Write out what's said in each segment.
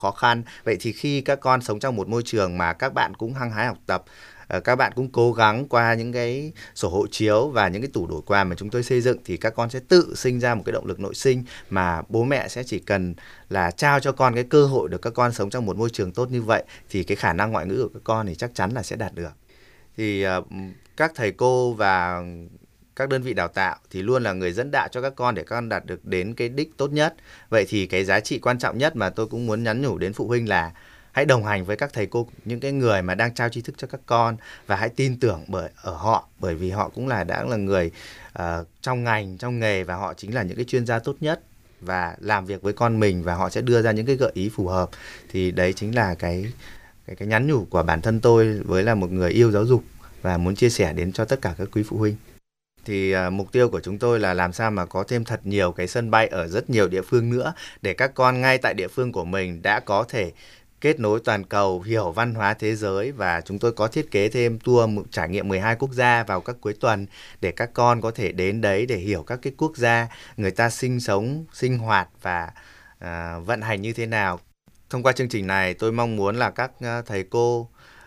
khó khăn. Vậy thì khi các con sống trong một môi trường mà các bạn cũng hăng hái học tập, các bạn cũng cố gắng qua những cái sổ hộ chiếu và những cái tủ đổi quà mà chúng tôi xây dựng, thì các con sẽ tự sinh ra một cái động lực nội sinh mà bố mẹ sẽ chỉ cần là trao cho con cái cơ hội được các con sống trong một môi trường tốt như vậy, thì cái khả năng ngoại ngữ của các con thì chắc chắn là sẽ đạt được. Thì các thầy cô và các đơn vị đào tạo thì luôn là người dẫn đạo cho các con để các con đạt được đến cái đích tốt nhất. Vậy thì cái giá trị quan trọng nhất mà tôi cũng muốn nhắn nhủ đến phụ huynh là hãy đồng hành với các thầy cô, những cái người mà đang trao tri thức cho các con, và hãy tin tưởng ở họ, bởi vì họ cũng đã là người trong ngành, trong nghề, và họ chính là những cái chuyên gia tốt nhất và làm việc với con mình, và họ sẽ đưa ra những cái gợi ý phù hợp. Thì đấy chính là cái nhắn nhủ của bản thân tôi với là một người yêu giáo dục và muốn chia sẻ đến cho tất cả các quý phụ huynh. Thì mục tiêu của chúng tôi là làm sao mà có thêm thật nhiều cái sân bay ở rất nhiều địa phương nữa, để các con ngay tại địa phương của mình đã có thể kết nối toàn cầu, hiểu văn hóa thế giới. Và chúng tôi có thiết kế thêm tour trải nghiệm 12 quốc gia vào các cuối tuần, để các con có thể đến đấy để hiểu các cái quốc gia người ta sinh sống, sinh hoạt và vận hành như thế nào. Thông qua chương trình này, tôi mong muốn là các thầy cô,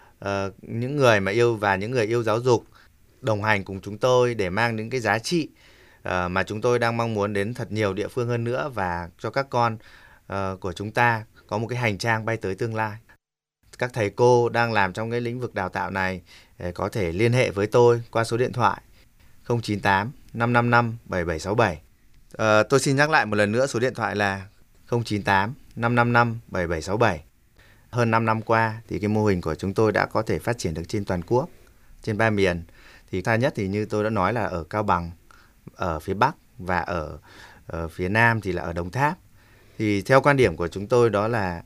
những người mà yêu và những người yêu giáo dục đồng hành cùng chúng tôi để mang những cái giá trị mà chúng tôi đang mong muốn đến thật nhiều địa phương hơn nữa, và cho các con của chúng ta có một cái hành trang bay tới tương lai. Các thầy cô đang làm trong cái lĩnh vực đào tạo này có thể liên hệ với tôi qua số điện thoại 098 555 7767. Tôi xin nhắc lại một lần nữa, số điện thoại là 098 555 7767. Hơn 5 năm qua thì cái mô hình của chúng tôi đã có thể phát triển được trên toàn quốc, trên 3 miền. Thì xa nhất thì như tôi đã nói là ở Cao Bằng, ở phía Bắc, và ở phía Nam thì là ở Đồng Tháp. Thì theo quan điểm của chúng tôi đó là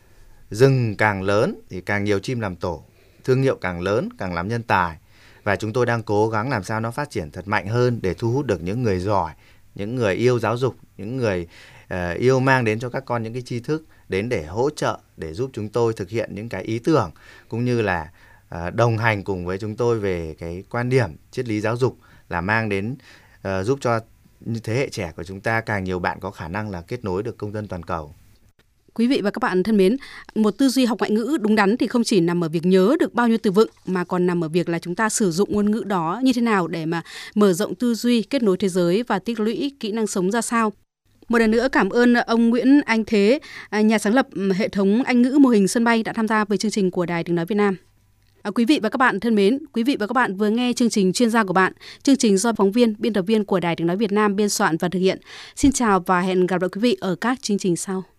rừng càng lớn thì càng nhiều chim làm tổ, thương hiệu càng lớn càng lắm nhân tài. Và chúng tôi đang cố gắng làm sao nó phát triển thật mạnh hơn để thu hút được những người giỏi, những người yêu giáo dục, những người yêu mang đến cho các con những cái tri thức, đến để hỗ trợ, để giúp chúng tôi thực hiện những cái ý tưởng, cũng như là đồng hành cùng với chúng tôi về cái quan điểm triết lý giáo dục, là mang đến giúp cho thế hệ trẻ của chúng ta càng nhiều bạn có khả năng là kết nối được công dân toàn cầu. Quý vị và các bạn thân mến, một tư duy học ngoại ngữ đúng đắn thì không chỉ nằm ở việc nhớ được bao nhiêu từ vựng, mà còn nằm ở việc là chúng ta sử dụng ngôn ngữ đó như thế nào để mà mở rộng tư duy, kết nối thế giới và tích lũy kỹ năng sống ra sao. Một lần nữa cảm ơn ông Nguyễn Anh Thế, nhà sáng lập hệ thống Anh ngữ mô hình sân bay, đã tham gia với chương trình của Đài Tiếng nói Việt Nam. Quý vị và các bạn thân mến, quý vị và các bạn vừa nghe chương trình Chuyên gia của bạn, chương trình do phóng viên, biên tập viên của Đài Tiếng nói Việt Nam biên soạn và thực hiện. Xin chào và hẹn gặp lại quý vị ở các chương trình sau.